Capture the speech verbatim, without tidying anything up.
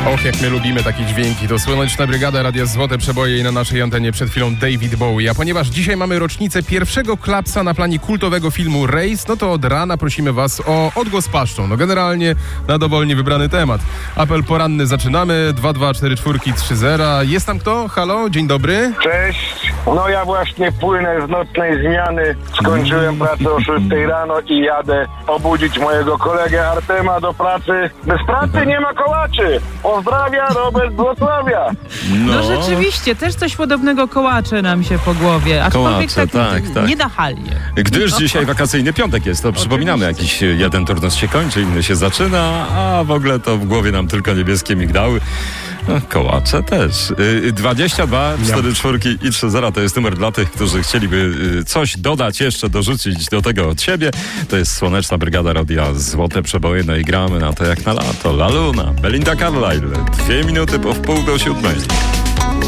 Och, jak my lubimy takie dźwięki. To Słoneczna Brygada, Radia Złote Przeboje i na naszej antenie przed chwilą David Bowie. A ponieważ dzisiaj mamy rocznicę pierwszego klapsa na planie kultowego filmu Race, no to od rana prosimy was o odgłos paszczą. No generalnie na dowolnie wybrany temat. Apel poranny zaczynamy. dwa dwa cztery cztery trzy zero. Jest tam kto? Halo? Dzień dobry. Cześć. No ja właśnie płynę z nocnej zmiany. Skończyłem pracę o szóstej rano i jadę obudzić mojego kolegę Artema do pracy. Bez pracy nie ma kołaczy. Pozdrawia Robert z Wrocławia. No. no rzeczywiście, też coś podobnego kołacze nam się po głowie. Aczkolwiek kołacze, tak, tak, tak. nienachalnie. Gdyż no. dzisiaj wakacyjny piątek jest, to przypominamy, jakiś jeden turnus się kończy, inny się zaczyna, a w ogóle to w głowie nam tylko niebieskie migdały. No, kołacze też. dwadzieścia dwa cztery cztery i trzy zero to jest numer dla tych, którzy chcieliby coś dodać jeszcze, dorzucić do tego od siebie. To jest Słoneczna Brygada, Radia Złote Przeboje. No i gramy na to jak na lato. La Luna, Belinda Carlisle. Dwie minuty po wpół do siódmej.